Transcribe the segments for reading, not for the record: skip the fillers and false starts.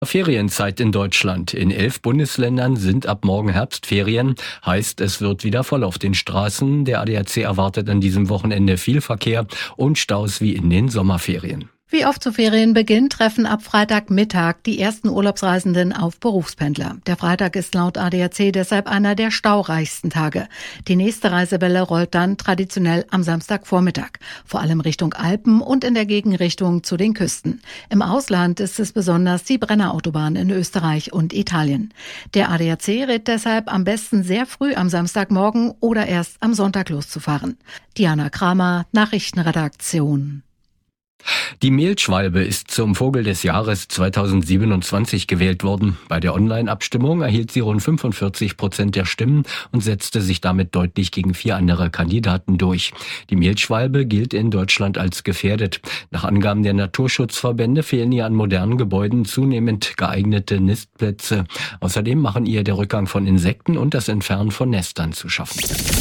Ferienzeit in Deutschland. In 11 Bundesländern sind ab morgen Herbstferien. Heißt, es wird wieder voll auf den Straßen. Der ADAC erwartet an diesem Wochenende viel Verkehr und Staus wie in den Sommerferien. Wie oft zu Ferienbeginn treffen ab Freitagmittag die ersten Urlaubsreisenden auf Berufspendler. Der Freitag ist laut ADAC deshalb einer der staureichsten Tage. Die nächste Reisewelle rollt dann traditionell am Samstagvormittag, vor allem Richtung Alpen und in der Gegenrichtung zu den Küsten. Im Ausland ist es besonders die Brennerautobahn in Österreich und Italien. Der ADAC rät deshalb, am besten sehr früh am Samstagmorgen oder erst am Sonntag loszufahren. Diana Kramer, Nachrichtenredaktion. Die Mehlschwalbe ist zum Vogel des Jahres 2027 gewählt worden. Bei der Online-Abstimmung erhielt sie rund 45% der Stimmen und setzte sich damit deutlich gegen 4 andere Kandidaten durch. Die Mehlschwalbe gilt in Deutschland als gefährdet. Nach Angaben der Naturschutzverbände fehlen ihr an modernen Gebäuden zunehmend geeignete Nistplätze. Außerdem machen ihr der Rückgang von Insekten und das Entfernen von Nestern zu schaffen.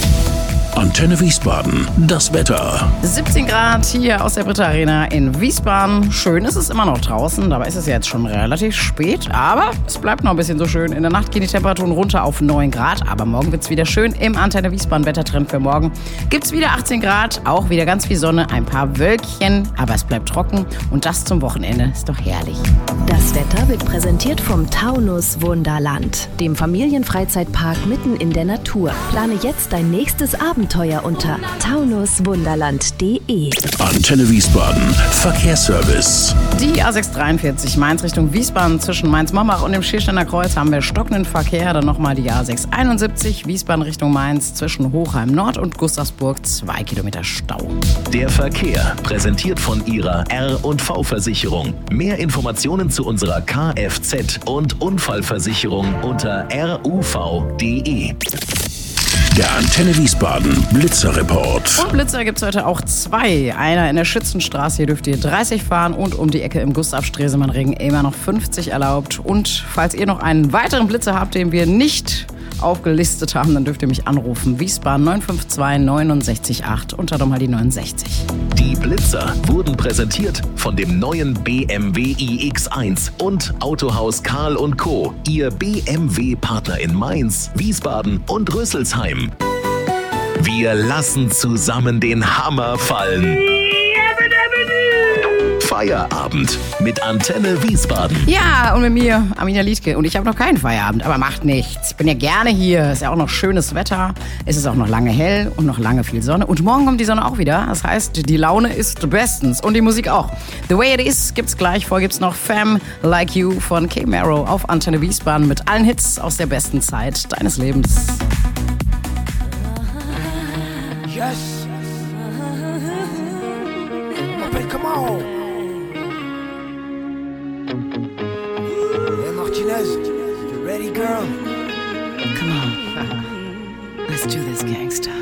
Antenne Wiesbaden, das Wetter. 17 Grad hier aus der Britta Arena in Wiesbaden. Schön ist es immer noch draußen, dabei ist es ja jetzt schon relativ spät, aber es bleibt noch ein bisschen so schön. In der Nacht gehen die Temperaturen runter auf 9 Grad, aber morgen wird es wieder schön. Im Antenne Wiesbaden Wettertrend für morgen gibt es wieder 18 Grad, auch wieder ganz viel Sonne, ein paar Wölkchen, aber es bleibt trocken und das zum Wochenende ist doch herrlich. Das Wetter wird präsentiert vom Taunus Wunderland, dem Familienfreizeitpark mitten in der Natur. Plane jetzt dein nächstes Abenteuer unter taunuswunderland.de. Antenne Wiesbaden, Verkehrsservice. Die A643 Mainz Richtung Wiesbaden zwischen Mainz-Mombach und dem Schiersteiner Kreuz haben wir stockenden Verkehr. Dann nochmal die A671 Wiesbaden Richtung Mainz zwischen Hochheim Nord und Gustavsburg 2 Kilometer Stau. Der Verkehr präsentiert von Ihrer R&V-Versicherung. Mehr Informationen zu unserer Kfz- und Unfallversicherung unter ruv.de. Der Antenne Wiesbaden Blitzerreport. Und Blitzer gibt es heute auch 2. Einer in der Schützenstraße, hier dürft ihr 30 fahren und um die Ecke im Gustav-Stresemann-Ring immer noch 50 erlaubt. Und falls ihr noch einen weiteren Blitzer habt, den wir nicht aufgelistet haben, dann dürft ihr mich anrufen. Wiesbaden 952 69 8 und dann mal die 69. Die Blitzer wurden präsentiert von dem neuen BMW iX1 und Autohaus Karl & Co. Ihr BMW-Partner in Mainz, Wiesbaden und Rüsselsheim. Wir lassen zusammen den Hammer fallen. Feierabend mit Antenne Wiesbaden. Ja, und mit mir, Amina Liedke. Und ich habe noch keinen Feierabend, aber macht nichts. Ich bin ja gerne hier. Es ist ja auch noch schönes Wetter. Es ist auch noch lange hell und noch lange viel Sonne. Und morgen kommt die Sonne auch wieder. Das heißt, die Laune ist bestens. Und die Musik auch. The Way It Is gibt's gleich. Vorher gibt's noch Fam Like You von K-Mero auf Antenne Wiesbaden mit allen Hits aus der besten Zeit deines Lebens. Yes. Okay, come on. Hey, Martinez, you ready, girl? Come on. Let's do this, gangsta.